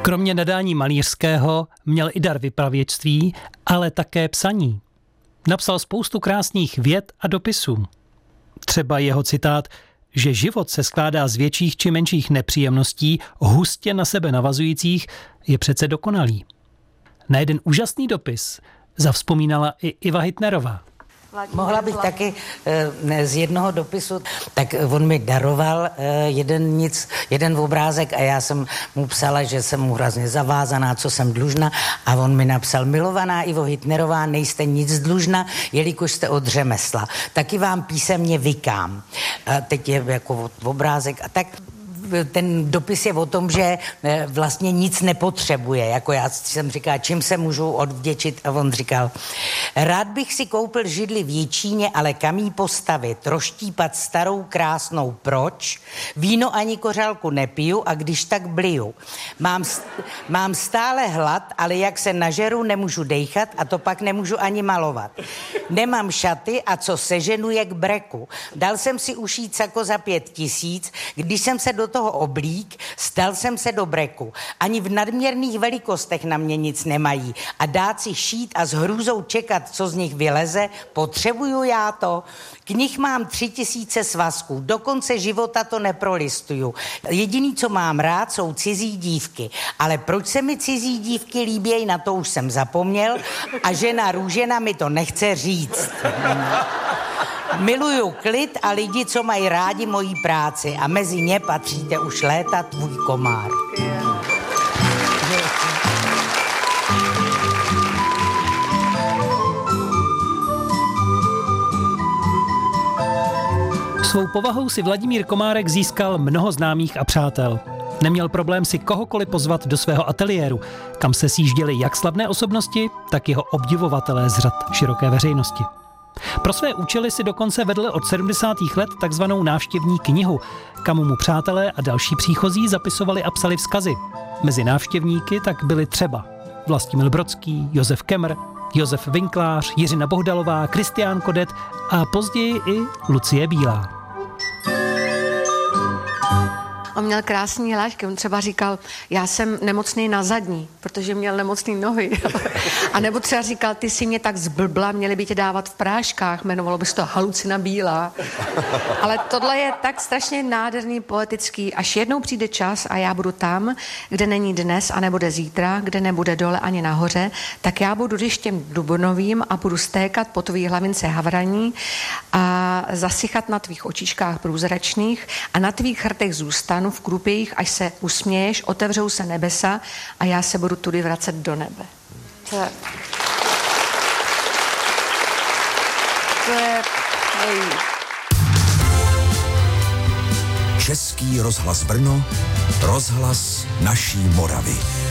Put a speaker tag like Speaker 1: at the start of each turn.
Speaker 1: Kromě nadání malířského měl i dar vypravěčství, ale také psaní. Napsal spoustu krásných vět a dopisů. Třeba jeho citát, že život se skládá z větších či menších nepříjemností, hustě na sebe navazujících, je přece dokonalý. Na jeden úžasný dopis zavzpomínala i Iva Hitnerová.
Speaker 2: Mohla bych taky z jednoho dopisu, tak on mi daroval jeden obrázek a já jsem mu psala, že jsem mu hrozně zavázaná, co jsem dlužna, a on mi napsal: milovaná Ivo Hitnerová, nejste nic dlužna, jelikož jste od řemesla. Taky vám písemně vykám. Teď je jako obrázek a tak. Ten dopis je o tom, že vlastně nic nepotřebuje. Jako já jsem říkala, čím se můžu odvděčit, a on říkal: rád bych si koupil židli v Jičíně, ale kam jí postavit? Roštípat starou krásnou proč? Víno ani kořálku nepiju a když tak bliju. Mám stále hlad, ale jak se nažeru, nemůžu dejchat a to pak nemůžu ani malovat. Nemám šaty a co seženu je k breku. Dal jsem si ušít sako za 5 000, když jsem se do toho oblík, stal jsem se do breku. Ani v nadměrných velikostech na mě nic nemají. A dát si šít a s hrůzou čekat, co z nich vyleze, potřebuju já to? Knih mám 3000 svazků, do konce života to neprolistuju. Jediný, co mám rád, jsou cizí dívky. Ale proč se mi cizí dívky líbějí, na to už jsem zapomněl a žena Růžena mi to nechce říct. Miluju klid a lidi, co mají rádi mojí práci, a mezi ně patříte už léta tvůj komár.
Speaker 1: Svou povahou si Vladimír Komárek získal mnoho známých a přátel. Neměl problém si kohokoliv pozvat do svého ateliéru, kam se sjížděly jak slavné osobnosti, tak jeho obdivovatelé z řad široké veřejnosti. Pro své účely si dokonce vedl od 70. let takzvanou návštěvní knihu, kam mu přátelé a další příchozí zapisovali a psali vzkazy. Mezi návštěvníky tak byli třeba Vlastimil Brodský, Josef Kemr, Josef Vinklář, Jiřina Bohdalová, Kristián Kodet a později i Lucie Bílá.
Speaker 3: On měl krásný hlášky, on třeba říkal: já jsem nemocný na zadní, protože měl nemocný nohy. A nebo třeba říkal: ty si mě tak zblbla, měli by tě dávat v práškách, jmenovalo by se to Halucina bílá. Ale tohle je tak strašně nádherný, poetický. Až jednou přijde čas a já budu tam, kde není dnes a nebude zítra, kde nebude dole ani nahoře, tak já budu lištěm dubnovým a budu stékat po tvý hlavince havraní a zasychat na tvých očičkách průzračných a na tvých chrtech zůstanu v krupějích, až se usměješ, otevřou se nebesa a já se budu tudy vracet do nebe. To je
Speaker 4: Český rozhlas Brno, rozhlas naší Moravy.